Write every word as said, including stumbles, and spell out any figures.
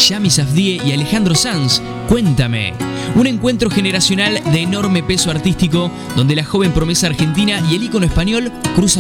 Yami Safdie y Alejandro Sanz, Cuéntame. Un encuentro generacional de enorme peso artístico donde la joven promesa argentina y el ícono español cruzan